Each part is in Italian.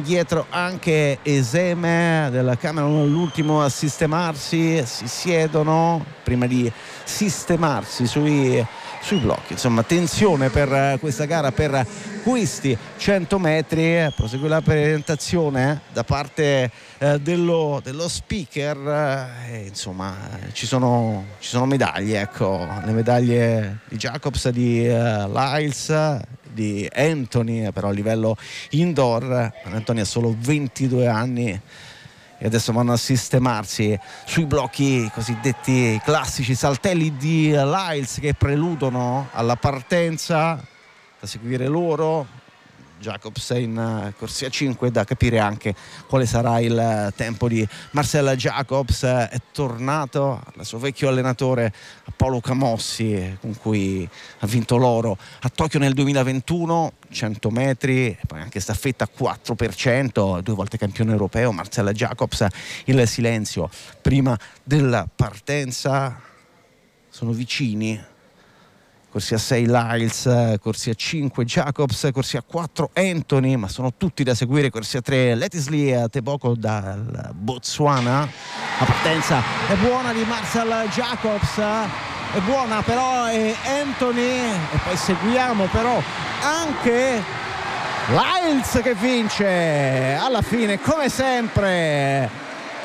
dietro anche Eseme del Camerun, l'ultimo a sistemarsi. Si siedono prima di sistemarsi sui blocchi. Insomma, tensione per questa gara, per questi 100 metri. Prosegue la presentazione da parte dello speaker. Insomma, ci sono medaglie, ecco, le medaglie di Jacobs, di Lyles, di Anthony, però a livello indoor. Anthony ha solo 22 anni e adesso vanno a sistemarsi sui blocchi cosiddetti classici, saltelli di Lyles che preludono alla partenza. Da seguire loro Jacobs in corsia 5, da capire anche quale sarà il tempo di Marcel Jacobs. È tornato al suo vecchio allenatore Paolo Camossi, con cui ha vinto l'oro a Tokyo nel 2021, 100 metri e poi anche staffetta 4%, 2 volte campione europeo. Marcel Jacobs, il silenzio prima della partenza. Sono vicini. Corsia 6 Lyles, corsia 5 Jacobs, corsia 4 Anthony, ma sono tutti da seguire. Corsia 3 Letisley Teboko dal Botswana. La partenza è buona di Marcel Jacobs, è buona però è Anthony, e poi seguiamo però anche Lyles che vince alla fine, come sempre.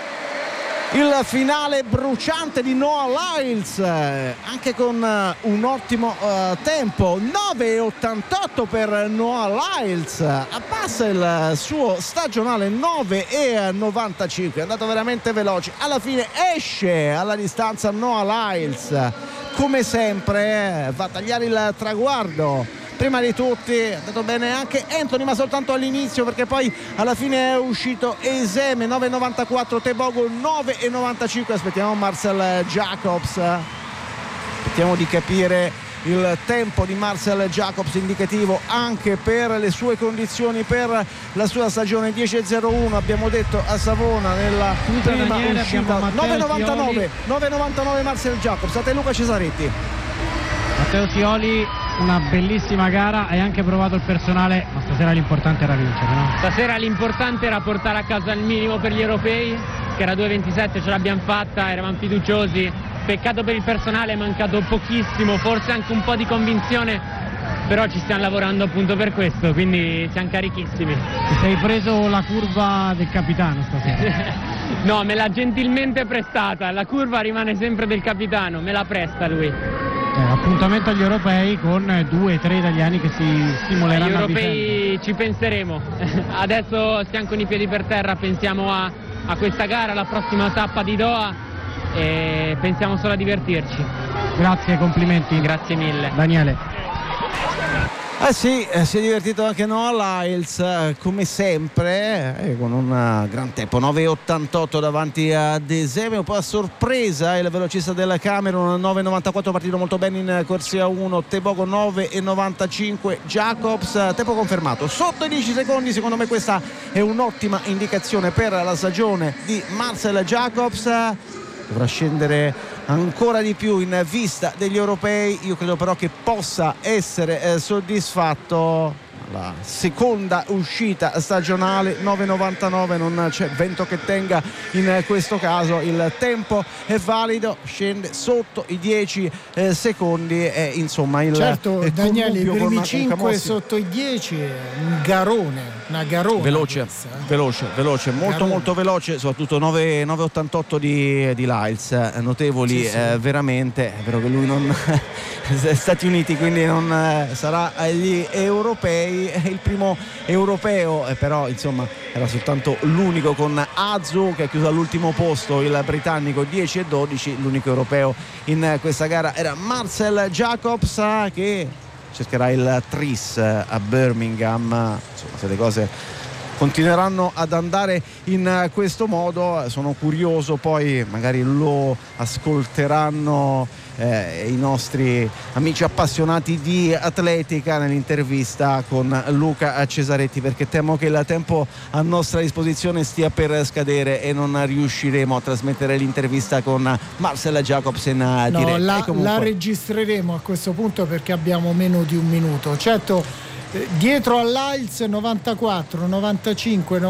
Il finale bruciante di Noah Lyles, anche con un ottimo tempo, 9,88 per Noah Lyles, abbassa il suo stagionale 9,95, è andato veramente veloce. Alla fine esce alla distanza Noah Lyles, come sempre va a tagliare il traguardo. Prima di tutti è andato bene anche Anthony, ma soltanto all'inizio, perché poi alla fine è uscito Eseme 9,94, Tebogo 9,95. Aspettiamo Marcel Jacobs, aspettiamo di capire il tempo di Marcel Jacobs, indicativo anche per le sue condizioni, per la sua stagione. 10,01 abbiamo detto a Savona nella prima uscita. 9,99 Marcel Jacobs. A te Luca Cesaretti. Matteo Sioli, una bellissima gara, hai anche provato il personale, ma stasera l'importante era vincere, no? Stasera l'importante era portare a casa il minimo per gli europei, che era 2,27, ce l'abbiamo fatta, eravamo fiduciosi. Peccato per il personale, è mancato pochissimo, forse anche un po' di convinzione, però ci stiamo lavorando appunto per questo, quindi siamo carichissimi. Ti sei preso la curva del capitano stasera? No, me l'ha gentilmente prestata, la curva rimane sempre del capitano, me la presta lui. Appuntamento agli europei con 2-3 italiani che si stimoleranno. Agli europei ci penseremo. Adesso stiamo con i piedi per terra, pensiamo a questa gara, alla prossima tappa di Doha, e pensiamo solo a divertirci. Grazie, complimenti. Grazie mille. Daniele. Sì, si è divertito anche Noah Lyles, come sempre, con un gran tempo, 9,88 davanti ad Eseme. Un po' a sorpresa il velocista del Camerun, 9,94, partito molto bene in corsia 1, Tebogo 9,95, Jacobs, tempo confermato sotto i 10 secondi. Secondo me questa è un'ottima indicazione per la stagione di Marcel Jacobs. Dovrà scendere ancora di più in vista degli europei. Io credo però che possa essere soddisfatto. La seconda uscita stagionale, 9,99, non c'è vento che tenga in questo caso, il tempo è valido, scende sotto i 10 secondi e insomma il certo Daniele, i primi 5 sotto i 10 è un garone, una garona veloce, veloce, molto veloce, soprattutto 9,88 di Lyles, notevoli. Sì. Veramente, è vero che lui non è Stati Uniti, quindi non sarà agli europei, è il primo europeo, però insomma era soltanto l'unico con Azu che ha chiuso all'ultimo posto, il britannico 10,12. L'unico europeo in questa gara era Marcel Jacobs, che cercherà il tris a Birmingham. Insomma, se le cose continueranno ad andare in questo modo, sono curioso, poi magari lo ascolteranno i nostri amici appassionati di atletica nell'intervista con Luca Cesaretti, perché temo che il tempo a nostra disposizione stia per scadere e non riusciremo a trasmettere l'intervista con Marcel Jacobs in diretta. La registreremo a questo punto perché abbiamo meno di un minuto. Certo, dietro a Lyles 94, 95,